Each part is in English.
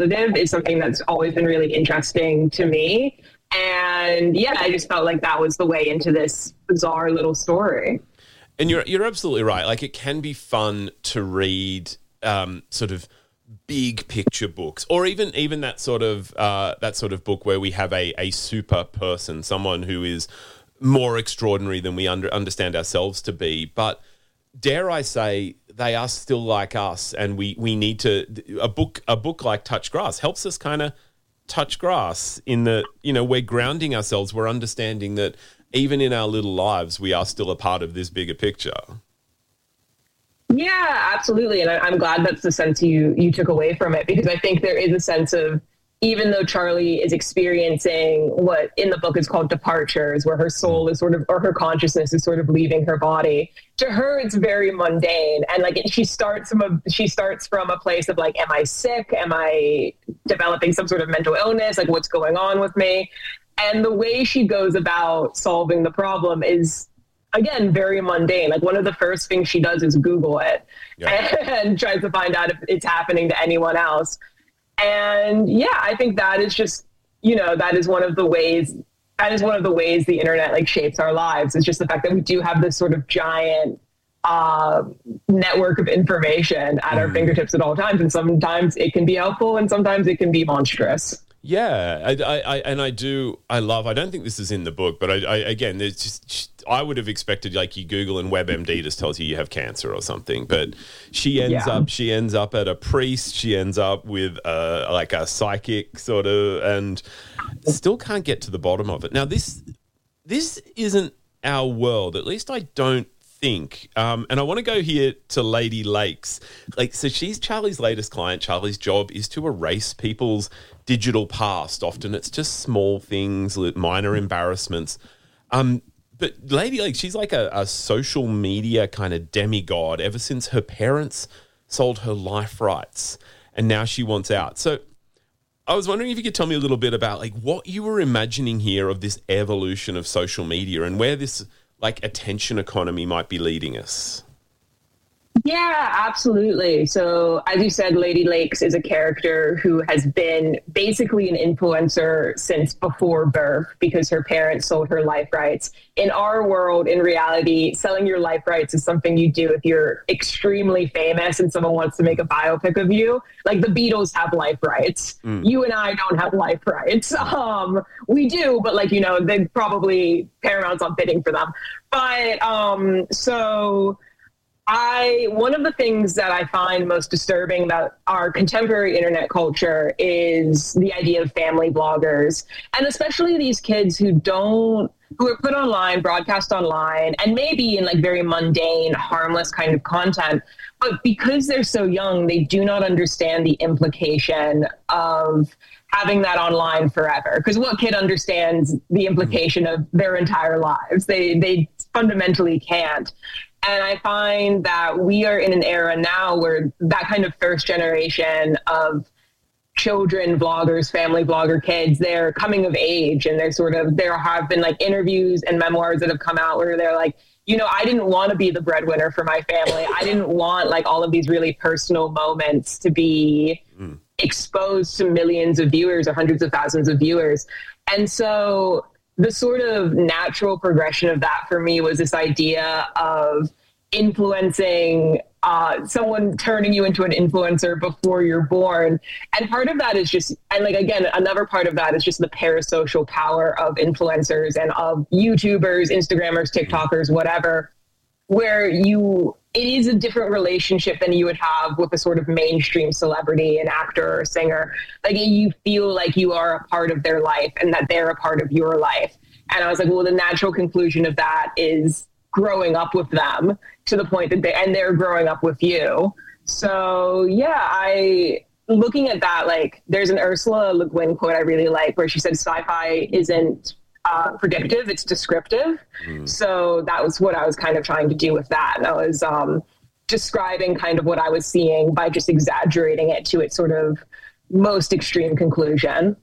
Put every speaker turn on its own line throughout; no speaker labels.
is something that's always been really interesting to me. And yeah, I just felt like that was the way into this bizarre little story.
And you're absolutely right. Like, it can be fun to read sort of big picture books, or even that sort of book where we have a super person, someone who is more extraordinary than we understand ourselves to be. But dare I say, they are still like us, and we need to. A book like Touch Grass helps us kind of touch grass in the, we're grounding ourselves. We're understanding that even in our little lives, we are still a part of this bigger picture.
Yeah, absolutely. And I'm glad that's the sense you took away from it, because I think there is a sense of, even though Charlie is experiencing what in the book is called departures, where her soul is sort of, or her consciousness is sort of leaving her body, to her it's very mundane. And like she starts from a place of like, am I sick? Am I developing some sort of mental illness? Like, what's going on with me? And the way she goes about solving the problem is, again, very mundane. Like, one of the first things she does is Google it and tries to find out if it's happening to anyone else. And yeah, I think that is just, that is one of the ways the internet like shapes our lives. It's just the fact that we do have this sort of giant network of information at our fingertips at all times. And sometimes it can be helpful and sometimes it can be monstrous.
Yeah, I don't think this is in the book, but I would have expected, like, you Google and WebMD just tells you have cancer or something, but she ends up at a priest, she ends up with like a psychic sort of, and still can't get to the bottom of it. Now, this isn't our world, at least I don't think. And I want to go here to Lady Lakes. Like, so she's Charlie's latest client. Charlie's job is to erase people's digital past. Often it's just small things, minor embarrassments. But Lady Lakes, she's like a social media kind of demigod ever since her parents sold her life rights, and now she wants out. So I was wondering if you could tell me a little bit about like what you were imagining here of this evolution of social media and where this like attention economy might be leading us.
Yeah, absolutely. So as you said, Lady Lakes is a character who has been basically an influencer since before birth because her parents sold her life rights. In our world, in reality, selling your life rights is something you do if you're extremely famous and someone wants to make a biopic of you. Like the Beatles have life rights. You and I don't have life rights. We do, but like, they probably Paramount's not bidding for them. But one of the things that I find most disturbing about our contemporary internet culture is the idea of family bloggers, and especially these kids who are put online, broadcast online, and maybe in like very mundane, harmless kind of content. But because they're so young, they do not understand the implication of having that online forever. Because what kid understands the implication of their entire lives? They fundamentally can't. And I find that we are in an era now where that kind of first generation of children vloggers, family blogger kids, they're coming of age, and there have been like interviews and memoirs that have come out where they're like, I didn't want to be the breadwinner for my family. I didn't want like all of these really personal moments to be exposed to millions of viewers or hundreds of thousands of viewers. And so the sort of natural progression of that for me was this idea of influencing someone, turning you into an influencer before you're born. And part of that is just, and like, again, another part of that is just the parasocial power of influencers and of YouTubers, Instagrammers, TikTokers, whatever, where it is a different relationship than you would have with a sort of mainstream celebrity, an actor or singer. Like, you feel like you are a part of their life and that they're a part of your life. And I was like, well, the natural conclusion of that is growing up with them to the point that they're growing up with you. So yeah, looking at that, like there's an Ursula Le Guin quote I really like where she said, sci-fi isn't predictive, it's descriptive. So that was what I was kind of trying to do with that. And I was describing kind of what I was seeing by just exaggerating it to its sort of most extreme conclusion.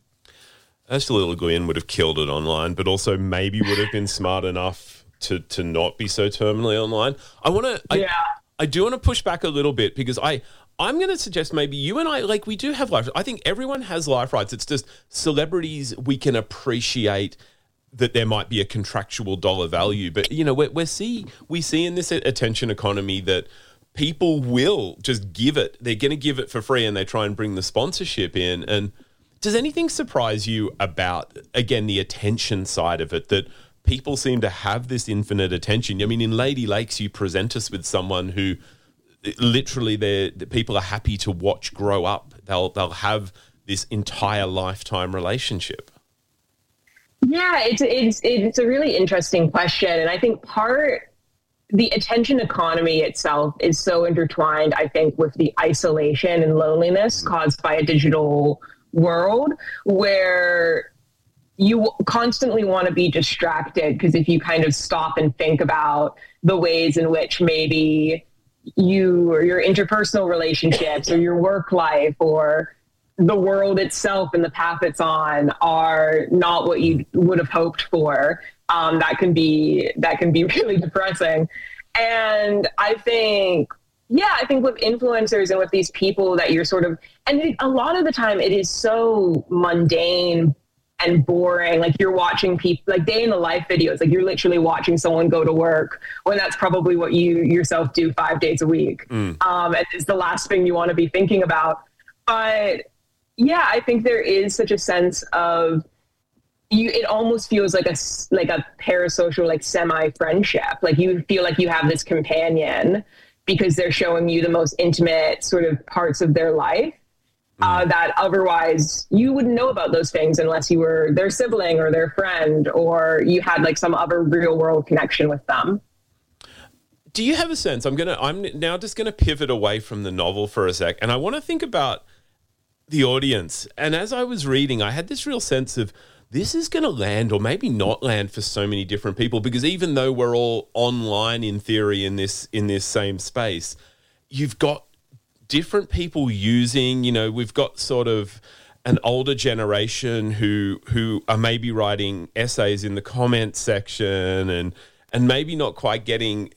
Ursula Le Guin would have killed it online, but also maybe would have been smart enough to not be so terminally online. I I do want to push back a little bit because I'm going to suggest maybe you and I, like, we do have life. I think everyone has life rights. It's just celebrities, we can appreciate that there might be a contractual dollar value. But, you know, we see in this attention economy that people will just give it. They're going to give it for free and they try and bring the sponsorship in. And does anything surprise you about, again, the attention side of it, that people seem to have this infinite attention? I mean, in Lady Lakes, you present us with someone who literally the people are happy to watch grow up. They'll have this entire lifetime relationship.
Yeah, it's a really interesting question. And I think the attention economy itself is so intertwined, I think, with the isolation and loneliness caused by a digital world where you constantly want to be distracted, because if you kind of stop and think about the ways in which maybe you or your interpersonal relationships or your work life or the world itself and the path it's on are not what you would have hoped for, that can be really depressing. And I think with influencers and with these people that you're sort of, and a lot of the time it is so mundane and boring. Like, you're watching people, like, day in the life videos, like, you're literally watching someone go to work when that's probably what you yourself do 5 days a week. And it's the last thing you want to be thinking about. But yeah, I think there is such a sense of it almost feels like a parasocial, like, semi-friendship. Like, you feel like you have this companion because they're showing you the most intimate sort of parts of their life. That otherwise you wouldn't know about those things unless you were their sibling or their friend, or you had like some other real world connection with them.
Do you have a sense? I'm now just gonna pivot away from the novel for a sec, and I want to think about the audience. And as I was reading, I had this real sense of this is going to land or maybe not land for so many different people, because even though we're all online in theory in this same space, you've got different people using, you know, we've got sort of an older generation who are maybe writing essays in the comments section and maybe not quite getting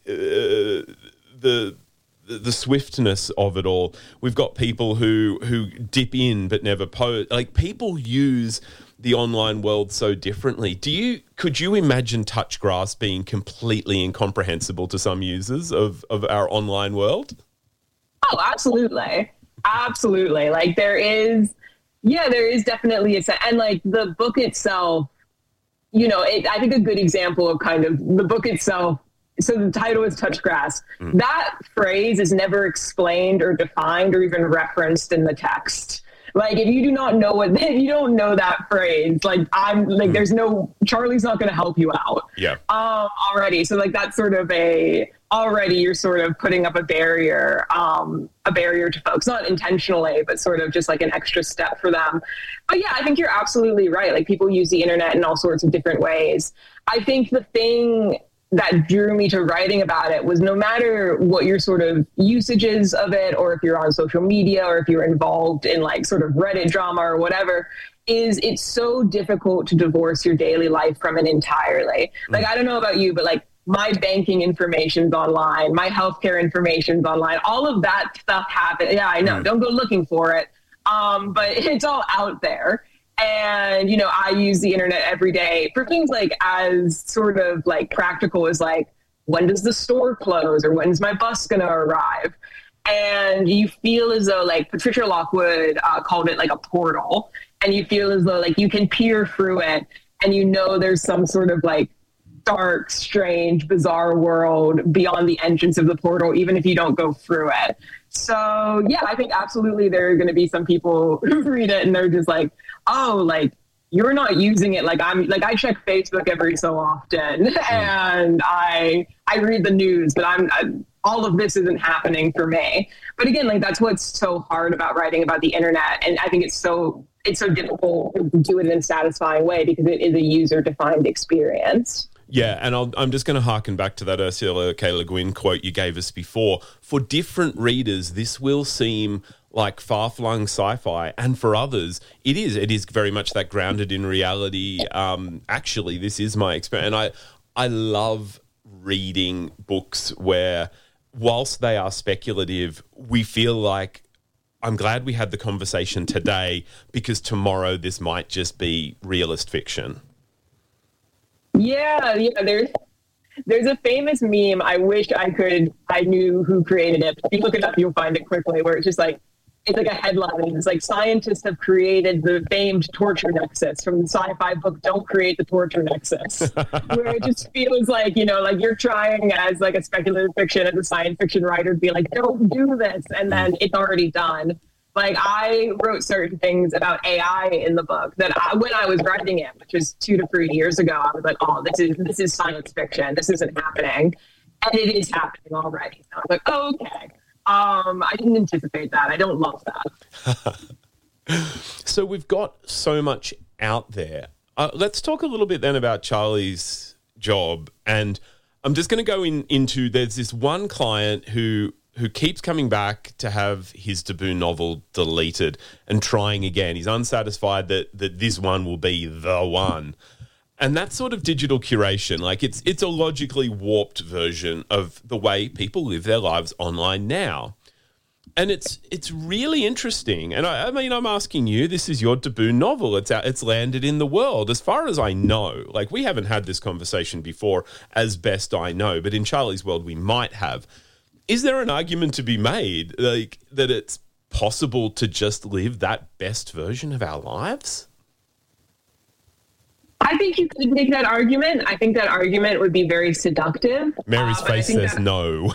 the swiftness of it all. We've got people who dip in but never post. Like, people use the online world so differently. Could you imagine touch grass being completely incomprehensible to some users of our online world?
Oh, absolutely. Absolutely. Like, there is definitely and like the book itself, you know, I think a good example of kind of the book itself. So the title is Touch Grass. That phrase is never explained or defined or even referenced in the text. Like, if you do not know if you don't know that phrase, like, there's no, Charlie's not going to help you out.
Yeah.
Already. So like, that's sort of already you're sort of putting up a barrier to folks, not intentionally, but sort of just like an extra step for them. But yeah, I think you're absolutely right. Like, people use the internet in all sorts of different ways. I think the thing that drew me to writing about it was, no matter what your sort of usages of it, or if you're on social media, or if you're involved in like sort of Reddit drama or whatever, is it's so difficult to divorce your daily life from it entirely. Like, I don't know about you, but like, my banking information's online, my healthcare information's online, all of that stuff happens. Yeah, I know. Don't go looking for it. But it's all out there. And, you know, I use the internet every day for things like as sort of like practical as like, when does the store close, or when's my bus going to arrive? And you feel as though, like, Patricia Lockwood called it like a portal, and you feel as though like you can peer through it and, you know, there's some sort of like dark, strange, bizarre world beyond the entrance of the portal, even if you don't go through it. So yeah, I think absolutely there are going to be some people who read it and they're just like, oh, like, you're not using it. Like, I check Facebook every so often and I read the news, but all of this isn't happening for me. But again, like, that's what's so hard about writing about the internet. And I think it's so difficult to do it in a satisfying way, because it is a user-defined experience.
Yeah, and I'm just going to harken back to that Ursula K. Le Guin quote you gave us before. For different readers, this will seem like far-flung sci-fi, and for others, it is very much that grounded in reality. Actually, this is my experience, and I love reading books where whilst they are speculative, we feel like, I'm glad we had the conversation today because tomorrow this might just be realist fiction.
Yeah. There's a famous meme. I wish I knew who created it. If you look it up, you'll find it quickly, where it's just like, it's like a headline. And it's like, scientists have created the famed torture nexus from the sci-fi book, Don't Create the Torture Nexus, where it just feels like, like you're trying as like a speculative fiction, as a science fiction writer, to be like, don't do this. And then it's already done. Like, I wrote certain things about AI in the book that when I was writing it, which was 2 to 3 years ago, I was like, oh, this is science fiction. This isn't happening. And it is happening already. So I was like, oh, okay. I didn't anticipate that. I don't love that.
So we've got so much out there. Let's talk a little bit then about Charlie's job. And I'm just going to go into, there's this one client who keeps coming back to have his debut novel deleted and trying again. He's unsatisfied that this one will be the one. And that's sort of digital curation. Like, it's a logically warped version of the way people live their lives online now. And it's really interesting. And I mean, I'm asking you, this is your debut novel. It's landed in the world. As far as I know, like, we haven't had this conversation before, as best I know, but in Charlie's world, we might have. Is there an argument to be made, like, that it's possible to just live that best version of our lives?
I think you could make that argument. I think that argument would be very seductive.
Mary's face says no.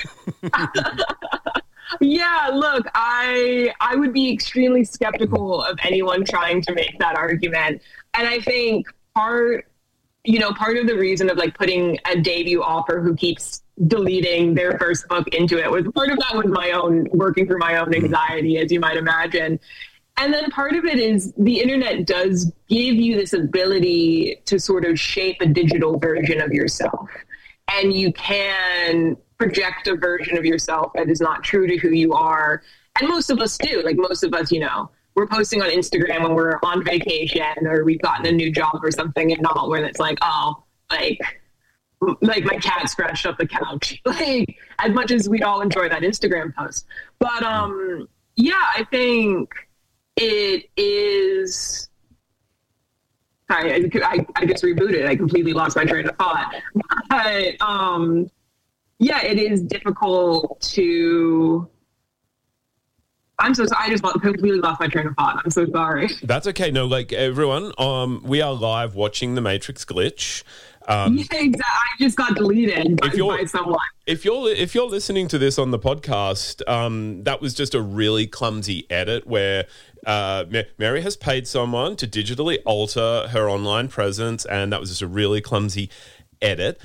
Yeah, look, I would be extremely skeptical of anyone trying to make that argument. And I think part of the reason of like putting a debut author who keeps deleting their first book into it was part of that was my own working through my own anxiety, as you might imagine. And then part of it is the internet does give you this ability to sort of shape a digital version of yourself. And you can project a version of yourself that is not true to who you are. And most of us do. Like, most of us, we're posting on Instagram when we're on vacation or we've gotten a new job or something, and not when it's like, oh, like my cat scratched up the couch. Like, as much as we'd all enjoy that Instagram post. But yeah, I think it is. Sorry, I just rebooted. I completely lost my train of thought. But yeah, it is difficult to. I'm so sorry. I just completely lost my train of thought. I'm so sorry.
That's okay. No, like, everyone, we are live watching The Matrix Glitch.
Yeah, exactly. I just got deleted by someone.
If you're listening to this on the podcast, that was just a really clumsy edit where Mary has paid someone to digitally alter her online presence, and that was just a really clumsy edit.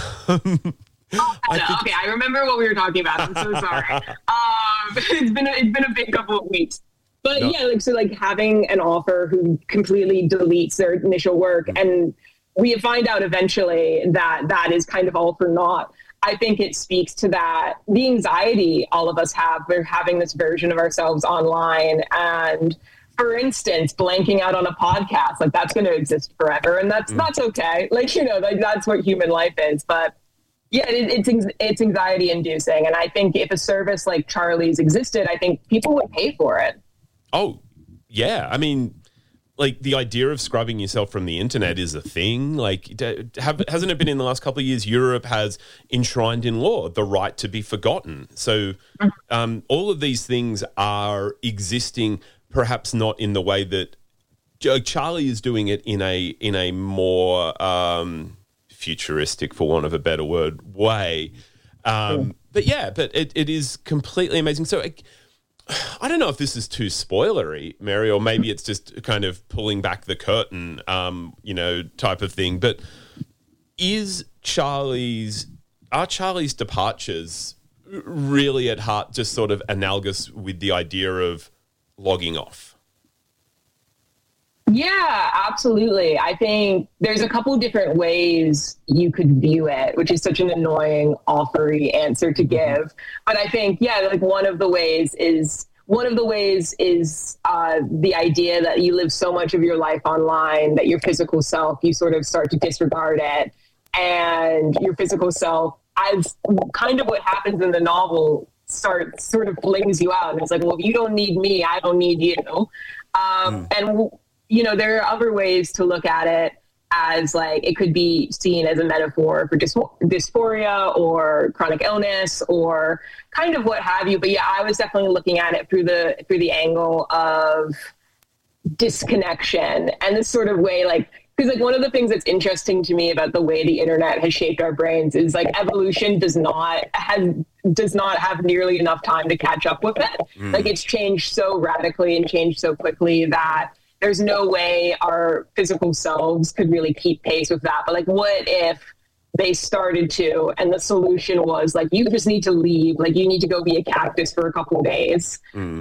Okay, I remember what we were talking about. I'm so sorry. It's been a big couple of weeks. But no. Yeah, like having an author who completely deletes their initial work, and we find out eventually that is kind of all for naught. I think it speaks to the anxiety all of us have. We're having this version of ourselves online, and for instance, blanking out on a podcast, like, that's going to exist forever, and that's okay. Like, that's what human life is. But yeah, it's anxiety inducing. And I think if a service like Charlie's existed, I think people would pay for it.
Oh, yeah. I mean, like, the idea of scrubbing yourself from the internet is a thing. Like, hasn't it been in the last couple of years? Europe has enshrined in law the right to be forgotten. So all of these things are existing, perhaps not in the way that Charlie is doing it in a more futuristic, for want of a better word, way. But yeah, but it is completely amazing. So I don't know if this is too spoilery, Mary, or maybe it's just kind of pulling back the curtain, type of thing. But are Charlie's departures really at heart just sort of analogous with the idea of logging off?
Yeah, absolutely. I think there's a couple different ways you could view it, which is such an annoying, offery answer to give. But I think, yeah, like one of the ways is the idea that you live so much of your life online that your physical self, you sort of start to disregard it, and your physical self as kind of what happens in the novel sort of flings you out. And it's like, well, if you don't need me, I don't need you. And, you know, there are other ways to look at it, as like it could be seen as a metaphor for dysphoria or chronic illness or kind of what have you. But yeah, I was definitely looking at it through the angle of disconnection and this sort of way, like, because like one of the things that's interesting to me about the way the internet has shaped our brains is like evolution does not have nearly enough time to catch up with it. Like it's changed so radically and changed so quickly that there's no way our physical selves could really keep pace with that. But like, what if they started to, and the solution was like, you just need to leave. Like you need to go be a cactus for a couple of days.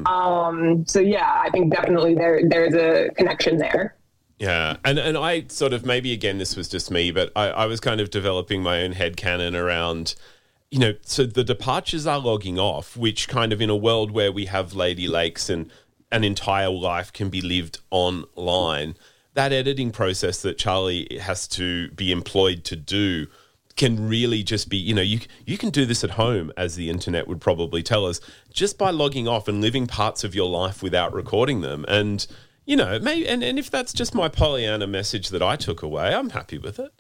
So yeah, I think definitely there's a connection there.
Yeah. And I sort of, maybe again, this was just me, but I was kind of developing my own headcanon around, you know, so the departures are logging off, which kind of in a world where we have Lady Lakes and an entire life can be lived online, that editing process that Charlie has to be employed to do can really just be, you know, you can do this at home, as the internet would probably tell us, just by logging off and living parts of your life without recording them. And, you know, maybe, and if that's just my Pollyanna message that I took away, I'm happy with it.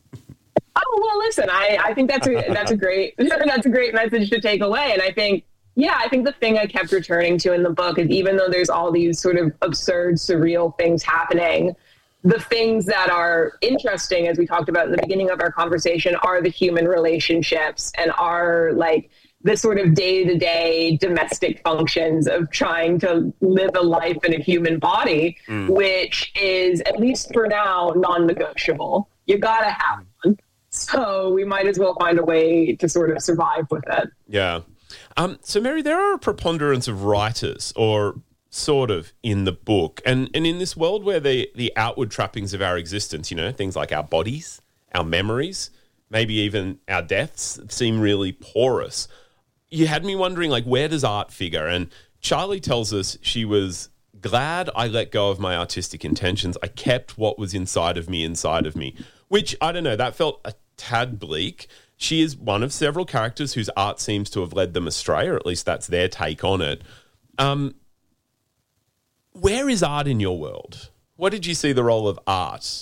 Oh, well, listen, I think that's a great message to take away. And I think the thing I kept returning to in the book is, even though there's all these sort of absurd, surreal things happening, the things that are interesting, as we talked about in the beginning of our conversation, are the human relationships and are like the sort of day-to-day domestic functions of trying to live a life in a human body, which is, at least for now, non-negotiable. You gotta have one. So we might as well find a way to sort of survive with it.
Yeah. So, Mary, there are a preponderance of writers, or sort of, in the book. And in this world where the outward trappings of our existence, you know, things like our bodies, our memories, maybe even our deaths, seem really porous. You had me wondering, like, where does art figure? And Charlie tells us she was glad I let go of my artistic intentions. I kept what was inside of me, which, I don't know, that felt a tad bleak. She is one of several characters whose art seems to have led them astray, or at least that's their take on it. Where is art in your world? What did you see the role of art?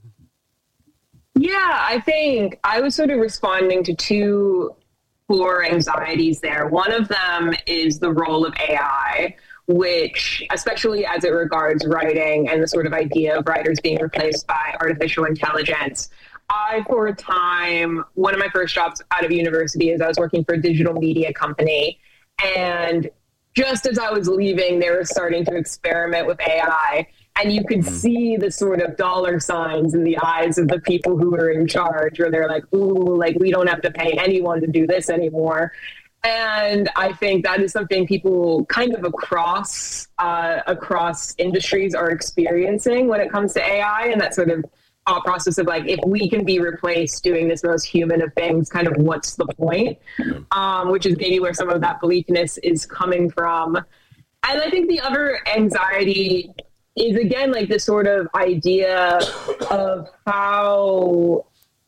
Yeah, I think I was sort of responding to two core anxieties there. One of them is the role of AI, which, especially as it regards writing and the sort of idea of writers being replaced by artificial intelligence. For a time, one of my first jobs out of university is I was working for a digital media company. And just as I was leaving, they were starting to experiment with AI. And you could see the sort of dollar signs in the eyes of the people who were in charge, where they're like, ooh, like, we don't have to pay anyone to do this anymore. And I think that is something people kind of across industries are experiencing when it comes to AI, and that sort of process of like, if we can be replaced doing this most human of things, kind of what's the point? Which is maybe where some of that bleakness is coming from. And I think the other anxiety is, again, like this sort of idea of how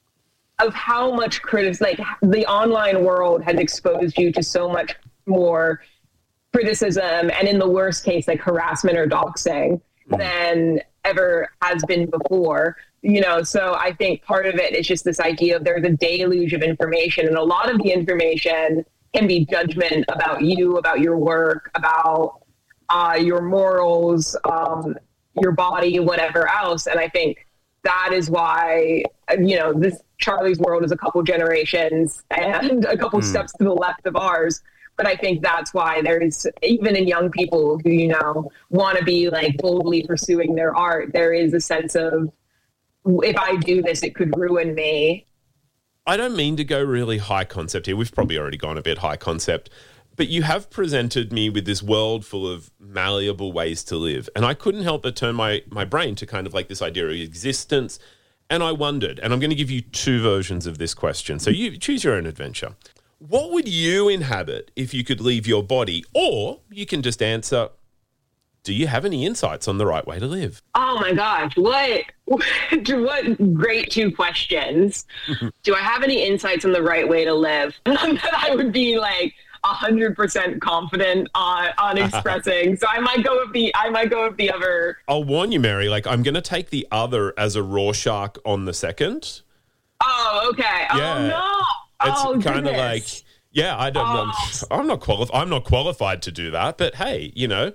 much like the online world has exposed you to so much more criticism, and in the worst case, like harassment or doxing, than ever has been before. You know, so I think part of it is just this idea of there's a deluge of information, and a lot of the information can be judgment about you, about your work, about your morals, your body, whatever else. And I think that is why, you know, this Charlie's world is a couple generations and a couple steps to the left of ours. But I think that's why there is, even in young people who, you know, want to be like boldly pursuing their art, there is a sense of, if I do this, it could ruin me.
I don't mean to go really high concept here. We've probably already gone a bit high concept. But you have presented me with this world full of malleable ways to live. And I couldn't help but turn my brain to kind of like this idea of existence. And I wondered, and I'm going to give you two versions of this question. So you choose your own adventure. What would you inhabit if you could leave your body? Or you can just answer, do you have any insights on the right way to live?
Oh my gosh, what great two questions. Do I have any insights on the right way to live? None that I would be like 100% confident on expressing. So I might go with the other.
I'll warn you, Mary, like I'm going to take the other as a Rorschach on the second.
Oh, okay.
Yeah.
Oh, no.
It's kind of like, yeah, I'm not qualified to do that, but hey, you know,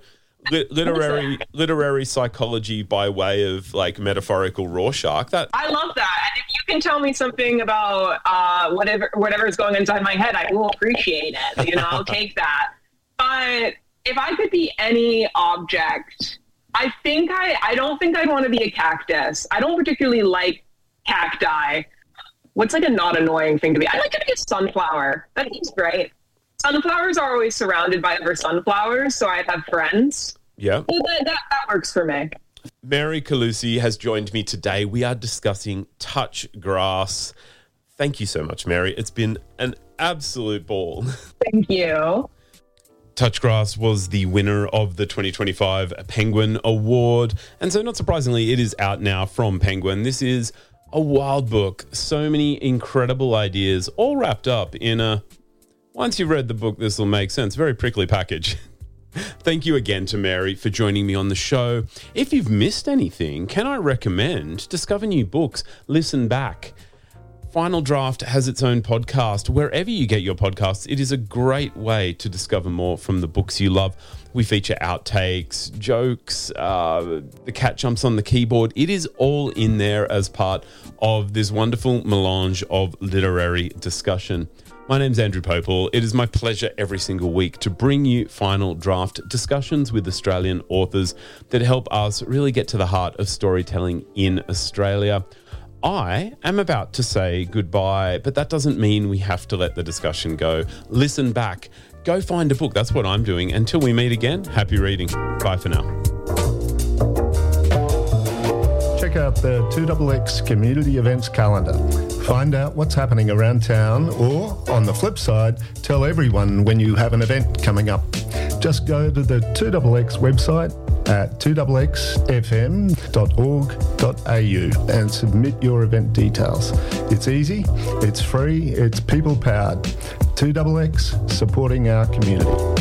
literary psychology by way of like metaphorical Rorschach. That
I love that. And if you can tell me something about whatever is going inside my head, I will appreciate it. You know, I'll take that. But if I could be any object, I don't think I'd want to be a cactus. I don't particularly like cacti. What's like a not annoying thing to be? I like to be a sunflower. That seems great. Sunflowers are always surrounded by other sunflowers, so I have friends.
Yeah.
So that works for me.
Mary Calusi has joined me today. We are discussing Touch Grass. Thank you so much, Mary. It's been an absolute ball.
Thank you.
Touch Grass was the winner of the 2025 Penguin Award. And so not surprisingly, it is out now from Penguin. This is a wild book. So many incredible ideas all wrapped up in a, once you've read the book, this will make sense, very prickly package. Thank you again to Mary for joining me on the show. If you've missed anything, can I recommend Discover New Books, Listen Back. Final Draft has its own podcast. Wherever you get your podcasts, it is a great way to discover more from the books you love. We feature outtakes, jokes, the cat jumps on the keyboard. It is all in there as part of this wonderful melange of literary discussion. My name's Andrew Popel. It is my pleasure every single week to bring you Final Draft discussions with Australian authors that help us really get to the heart of storytelling in Australia. I am about to say goodbye, but that doesn't mean we have to let the discussion go. Listen back. Go find a book. That's what I'm doing. Until we meet again, happy reading. Bye for now.
Check out the 2XX community events calendar. Find out what's happening around town, or on the flip side, tell everyone when you have an event coming up. Just go to the 2XX website at 2xfm.org.au and submit your event details. It's easy, it's free, it's people-powered. 2XX, supporting our community.